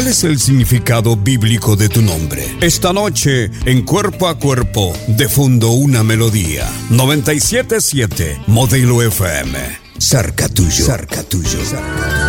es el significado bíblico de tu nombre? Esta noche, en Cuerpo a Cuerpo, de fondo una melodía. 97.7 Modelo FM. Cerca tuyo. Cerca tuyo.